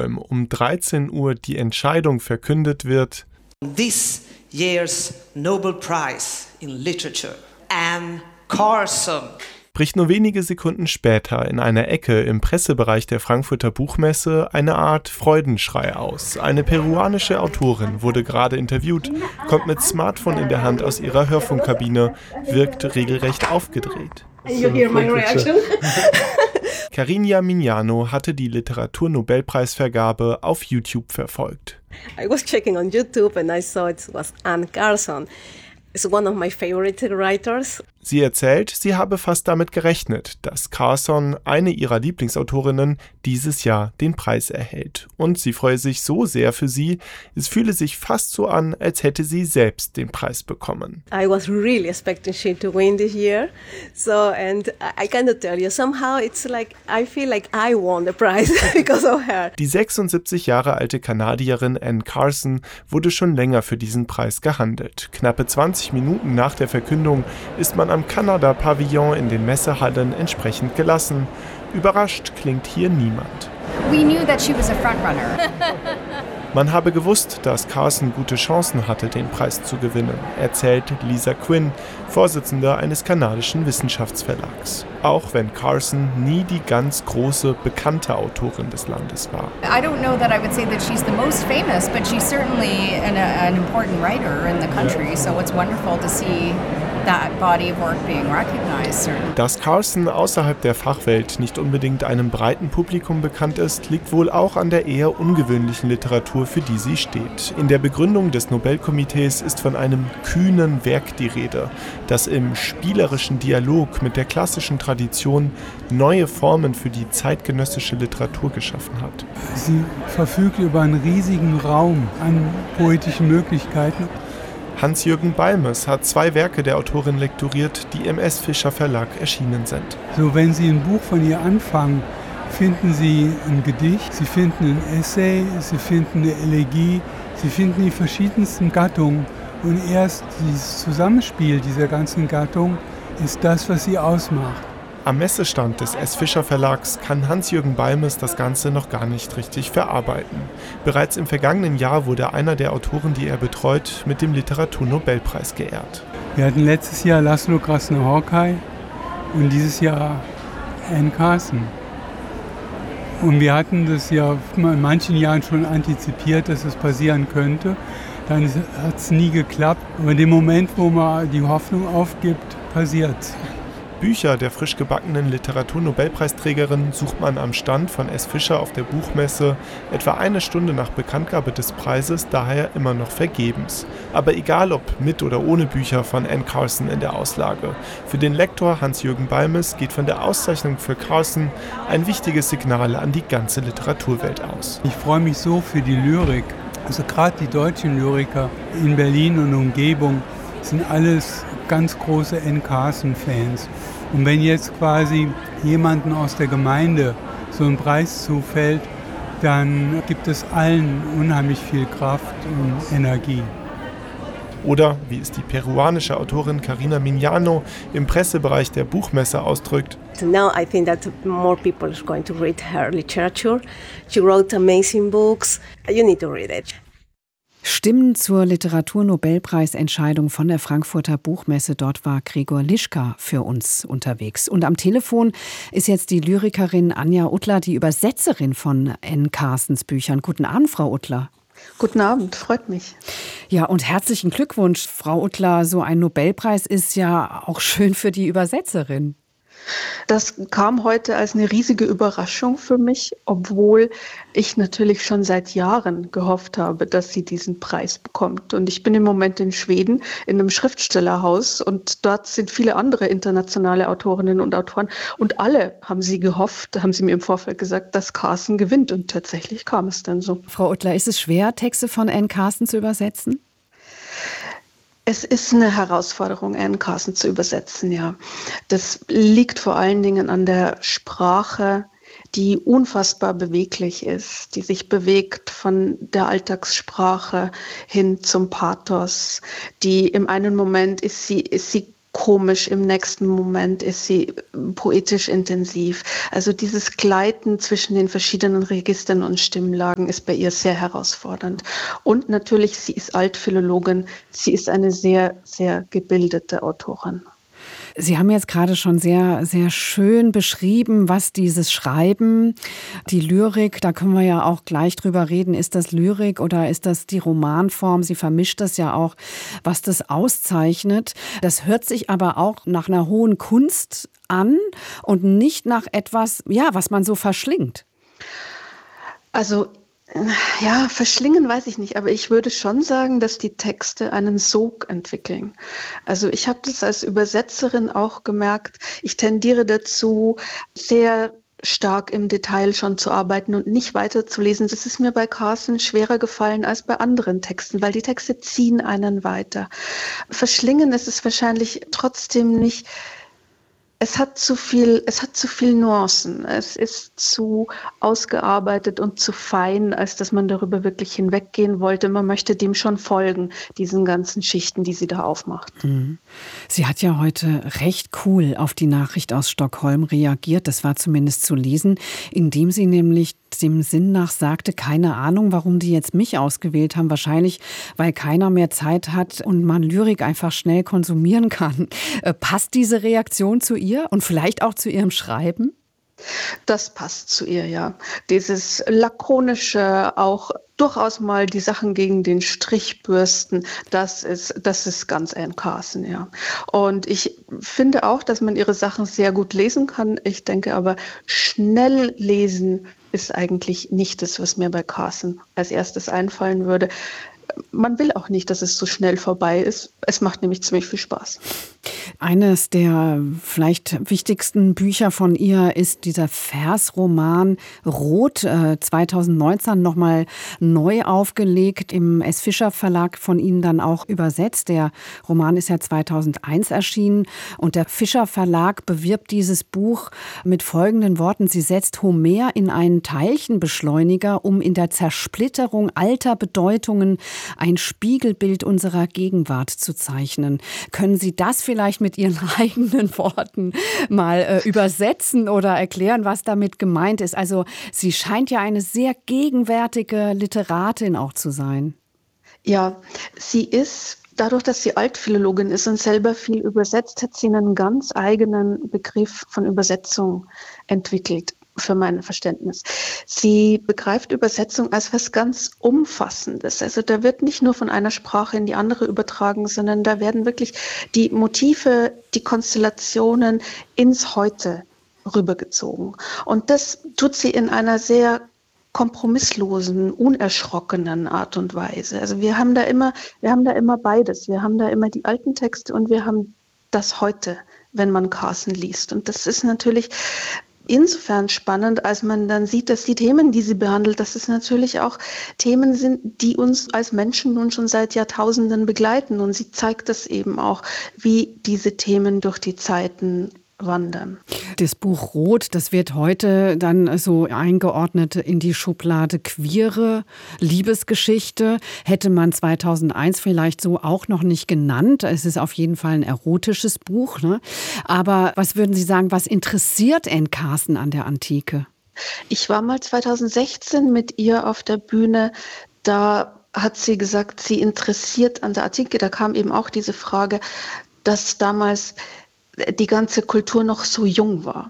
Stockholm um 13 Uhr die Entscheidung verkündet wird: This year's Nobel Prize in Literature, Anne Carson. Bricht nur wenige Sekunden später in einer Ecke im Pressebereich der Frankfurter Buchmesse eine Art Freudenschrei aus. Eine peruanische Autorin wurde gerade interviewt, kommt mit Smartphone in der Hand aus ihrer Hörfunkkabine, wirkt regelrecht aufgedreht. You hear my reaction? Carina Mignano hatte die Literaturnobelpreisvergabe auf YouTube verfolgt. I was checking on YouTube and I saw it was Anne Carson. It's one of my favorite writers. Sie erzählt, sie habe fast damit gerechnet, dass Carson, eine ihrer Lieblingsautorinnen, dieses Jahr den Preis erhält. Und sie freue sich so sehr für sie, es fühle sich fast so an, als hätte sie selbst den Preis bekommen. I was really expecting she to win this year. So, and I cannot tell you, somehow it's like, I feel like I won the prize because of her. Die 76 Jahre alte Kanadierin Anne Carson wurde schon länger für diesen Preis gehandelt. Knappe 20 Minuten nach der Verkündung ist man am Kanada-Pavillon in den Messehallen entsprechend gelassen. Überrascht klingt hier niemand. We knew that she was a frontrunner. Man habe gewusst, dass Carson gute Chancen hatte, den Preis zu gewinnen, erzählt Lisa Quinn, Vorsitzende eines kanadischen Wissenschaftsverlags. Auch wenn Carson nie die ganz große, bekannte Autorin des Landes war. I don't know that I would say that she's the most famous, but she's certainly an important writer in the country. So it's wonderful to see that body of work being recognized. Dass Carson außerhalb der Fachwelt nicht unbedingt einem breiten Publikum bekannt ist, liegt wohl auch an der eher ungewöhnlichen Literatur, für die sie steht. In der Begründung des Nobelkomitees ist von einem kühnen Werk die Rede, das im spielerischen Dialog mit der klassischen Tradition neue Formen für die zeitgenössische Literatur geschaffen hat. Sie verfügt über einen riesigen Raum an poetischen Möglichkeiten. Hans-Jürgen Balmes hat 2 Werke der Autorin lektoriert, die im S. Fischer Verlag erschienen sind. So, wenn Sie ein Buch von ihr anfangen, finden Sie ein Gedicht, Sie finden ein Essay, Sie finden eine Elegie, Sie finden die verschiedensten Gattungen. Und erst dieses Zusammenspiel dieser ganzen Gattungen ist das, was sie ausmacht. Am Messestand des S. Fischer Verlags kann Hans-Jürgen Balmes das Ganze noch gar nicht richtig verarbeiten. Bereits im vergangenen Jahr wurde einer der Autoren, die er betreut, mit dem Literaturnobelpreis geehrt. Wir hatten letztes Jahr Laszlo Krasznahorkai und dieses Jahr Anne Carson. Und wir hatten das ja in manchen Jahren schon antizipiert, dass es passieren könnte. Dann hat es nie geklappt. Aber in dem Moment, wo man die Hoffnung aufgibt, passiert es. Bücher der frisch gebackenen Literaturnobelpreisträgerin sucht man am Stand von S. Fischer auf der Buchmesse etwa eine Stunde nach Bekanntgabe des Preises, daher immer noch vergebens. Aber egal ob mit oder ohne Bücher von Anne Carson in der Auslage, für den Lektor Hans-Jürgen Balmes geht von der Auszeichnung für Carson ein wichtiges Signal an die ganze Literaturwelt aus. Ich freue mich so für die Lyrik. Also gerade die deutschen Lyriker in Berlin und Umgebung sind alles ganz große Anne Carson-Fans. Und wenn jetzt quasi jemanden aus der Gemeinde so ein Preis zufällt, dann gibt es allen unheimlich viel Kraft und Energie. Oder, wie es die peruanische Autorin Carina Mignano im Pressebereich der Buchmesse ausdrückt: Now I think that more people are going to read her literature. She wrote amazing books. You need to read it. Stimmen zur Literaturnobelpreisentscheidung von der Frankfurter Buchmesse. Dort war Gregor Lischka für uns unterwegs. Und am Telefon ist jetzt die Lyrikerin Anja Uttler, die Übersetzerin von Anne Carsons Büchern. Guten Abend, Frau Uttler. Guten Abend, freut mich. Ja, und herzlichen Glückwunsch, Frau Uttler. So ein Nobelpreis ist ja auch schön für die Übersetzerin. Das kam heute als eine riesige Überraschung für mich, obwohl ich natürlich schon seit Jahren gehofft habe, dass sie diesen Preis bekommt. Und ich bin im Moment in Schweden in einem Schriftstellerhaus und dort sind viele andere internationale Autorinnen und Autoren und alle haben sie gehofft, haben sie mir im Vorfeld gesagt, dass Carson gewinnt und tatsächlich kam es dann so. Frau Uttler, ist es schwer, Texte von Anne Carson zu übersetzen? Es ist eine Herausforderung, Anne Carson zu übersetzen, ja. Das liegt vor allen Dingen an der Sprache, die unfassbar beweglich ist, die sich bewegt von der Alltagssprache hin zum Pathos, die im einen Moment ist sie komisch, im nächsten Moment ist sie poetisch intensiv. Also dieses Gleiten zwischen den verschiedenen Registern und Stimmlagen ist bei ihr sehr herausfordernd. Und natürlich, sie ist Altphilologin, sie ist eine sehr, sehr gebildete Autorin. Sie haben jetzt gerade schon sehr, sehr schön beschrieben, was dieses Schreiben, die Lyrik, da können wir ja auch gleich drüber reden, ist das Lyrik oder ist das die Romanform? Sie vermischt das ja auch, was das auszeichnet. Das hört sich aber auch nach einer hohen Kunst an und nicht nach etwas, ja, was man so verschlingt. Also ja, verschlingen weiß ich nicht, aber ich würde schon sagen, dass die Texte einen Sog entwickeln. Also ich habe das als Übersetzerin auch gemerkt. Ich tendiere dazu, sehr stark im Detail schon zu arbeiten und nicht weiterzulesen. Das ist mir bei Carson schwerer gefallen als bei anderen Texten, weil die Texte ziehen einen weiter. Verschlingen ist es wahrscheinlich trotzdem nicht. Es hat zu viel Nuancen. Es ist zu ausgearbeitet und zu fein, als dass man darüber wirklich hinweggehen wollte. Man möchte dem schon folgen, diesen ganzen Schichten, die sie da aufmacht. Sie hat ja heute recht cool auf die Nachricht aus Stockholm reagiert. Das war zumindest zu lesen, indem sie nämlich dem Sinn nach sagte, keine Ahnung, warum die jetzt mich ausgewählt haben. Wahrscheinlich, weil keiner mehr Zeit hat und man Lyrik einfach schnell konsumieren kann. Passt diese Reaktion zu ihr und vielleicht auch zu ihrem Schreiben? Das passt zu ihr, ja. Dieses lakonische, auch durchaus mal die Sachen gegen den Strich bürsten, das ist ganz Anne Carson, ja. Und ich finde auch, dass man ihre Sachen sehr gut lesen kann. Ich denke aber, schnell lesen ist eigentlich nicht das, was mir bei Carson als erstes einfallen würde. Man will auch nicht, dass es so schnell vorbei ist. Es macht nämlich ziemlich viel Spaß. Eines der vielleicht wichtigsten Bücher von ihr ist dieser Versroman Rot, 2019 nochmal neu aufgelegt, im S. Fischer Verlag von Ihnen dann auch übersetzt. Der Roman ist ja 2001 erschienen und der Fischer Verlag bewirbt dieses Buch mit folgenden Worten: Sie setzt Homer in einen Teilchenbeschleuniger, um in der Zersplitterung alter Bedeutungen ein Spiegelbild unserer Gegenwart zu zeichnen. Können Sie das vielleicht mit Ihren eigenen Worten mal übersetzen oder erklären, was damit gemeint ist? Also sie scheint ja eine sehr gegenwärtige Literatin auch zu sein. Ja, sie ist, dadurch, dass sie Altphilologin ist und selber viel übersetzt, hat sie einen ganz eigenen Begriff von Übersetzung entwickelt, für mein Verständnis. Sie begreift Übersetzung als was ganz Umfassendes. Also da wird nicht nur von einer Sprache in die andere übertragen, sondern da werden wirklich die Motive, die Konstellationen ins Heute rübergezogen. Und das tut sie in einer sehr kompromisslosen, unerschrockenen Art und Weise. Also wir haben da immer beides. Wir haben da immer die alten Texte und wir haben das Heute, wenn man Carson liest. Und das ist natürlich insofern spannend, als man dann sieht, dass die Themen, die sie behandelt, dass es natürlich auch Themen sind, die uns als Menschen nun schon seit Jahrtausenden begleiten. Und sie zeigt das eben auch, wie diese Themen durch die Zeiten wandern. Das Buch Rot, das wird heute dann so eingeordnet in die Schublade queere Liebesgeschichte. Hätte man 2001 vielleicht so auch noch nicht genannt. Es ist auf jeden Fall ein erotisches Buch, ne? Aber was würden Sie sagen, was interessiert Anne Carson an der Antike? Ich war mal 2016 mit ihr auf der Bühne. Da hat sie gesagt, sie interessiert an der Antike. Da kam eben auch diese Frage, dass damals die ganze Kultur noch so jung war.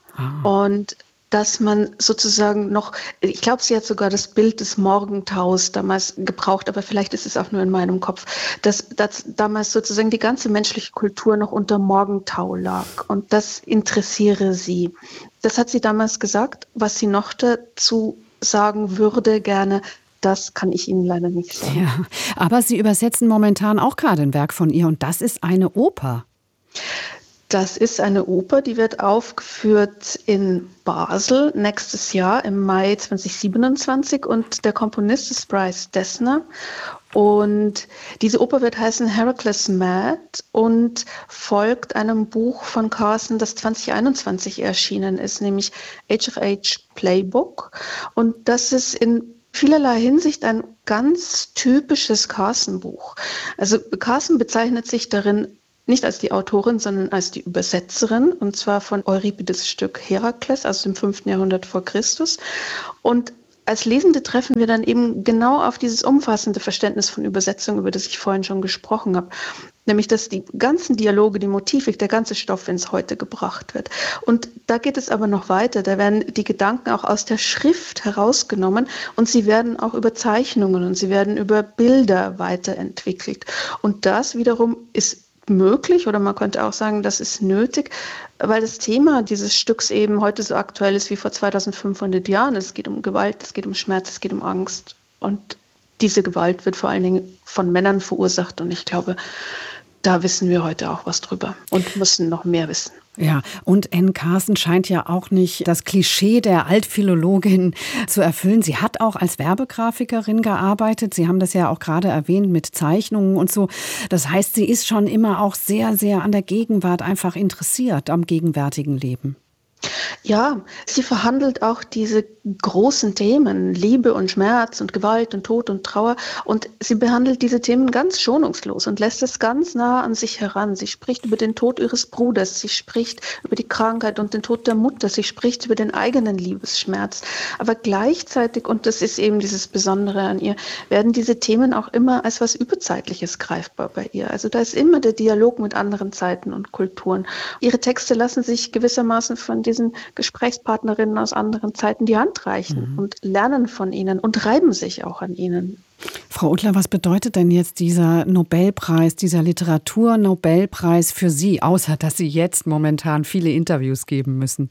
Und dass man sozusagen noch, ich glaube, sie hat sogar das Bild des Morgentaus damals gebraucht, aber vielleicht ist es auch nur in meinem Kopf, dass damals sozusagen die ganze menschliche Kultur noch unter Morgentau lag. Und das interessiere sie. Das hat sie damals gesagt. Was sie noch dazu sagen würde gerne, das kann ich Ihnen leider nicht sagen. Ja, aber Sie übersetzen momentan auch gerade ein Werk von ihr und das ist eine Oper. Das ist eine Oper, die wird aufgeführt in Basel nächstes Jahr im Mai 2027 und der Komponist ist Bryce Dessner und diese Oper wird heißen Heracles Mad und folgt einem Buch von Carson, das 2021 erschienen ist, nämlich Age of Age Playbook und das ist in vielerlei Hinsicht ein ganz typisches Carson-Buch. Also Carson bezeichnet sich darin nicht als die Autorin, sondern als die Übersetzerin, und zwar von Euripides' Stück Herakles aus dem 5. Jahrhundert vor Christus. Und als Lesende treffen wir dann eben genau auf dieses umfassende Verständnis von Übersetzung, über das ich vorhin schon gesprochen habe. Nämlich, dass die ganzen Dialoge, die Motivik, der ganze Stoff ins Heute gebracht wird. Und da geht es aber noch weiter. Da werden die Gedanken auch aus der Schrift herausgenommen und sie werden auch über Zeichnungen und sie werden über Bilder weiterentwickelt. Und das wiederum ist möglich, oder man könnte auch sagen, das ist nötig, weil das Thema dieses Stücks eben heute so aktuell ist wie vor 2500 Jahren. Es geht um Gewalt, es geht um Schmerz, es geht um Angst. Und diese Gewalt wird vor allen Dingen von Männern verursacht. Und ich glaube, da wissen wir heute auch was drüber und müssen noch mehr wissen. Ja, und Anne Carson scheint ja auch nicht das Klischee der Altphilologin zu erfüllen. Sie hat auch als Werbegrafikerin gearbeitet. Sie haben das ja auch gerade erwähnt mit Zeichnungen und so. Das heißt, sie ist schon immer auch sehr, sehr an der Gegenwart einfach interessiert, am gegenwärtigen Leben. Ja, sie verhandelt auch diese großen Themen, Liebe und Schmerz und Gewalt und Tod und Trauer. Und sie behandelt diese Themen ganz schonungslos und lässt es ganz nah an sich heran. Sie spricht über den Tod ihres Bruders, sie spricht über die Krankheit und den Tod der Mutter, sie spricht über den eigenen Liebesschmerz. Aber gleichzeitig, und das ist eben dieses Besondere an ihr, werden diese Themen auch immer als was Überzeitliches greifbar bei ihr. Also da ist immer der Dialog mit anderen Zeiten und Kulturen. Ihre Texte lassen sich gewissermaßen von diesen Gesprächspartnerinnen aus anderen Zeiten die Hand reichen und lernen von ihnen und reiben sich auch an ihnen. Frau Uttler, was bedeutet denn jetzt dieser Nobelpreis, dieser Literaturnobelpreis für Sie, außer dass Sie jetzt momentan viele Interviews geben müssen?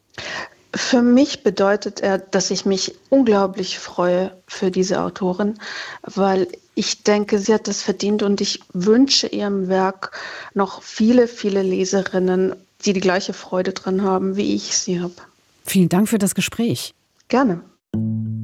Für mich bedeutet er, dass ich mich unglaublich freue für diese Autorin, weil ich denke, sie hat das verdient und ich wünsche ihrem Werk noch viele, viele Leserinnen, die die gleiche Freude dran haben, wie ich sie habe. Vielen Dank für das Gespräch. Gerne.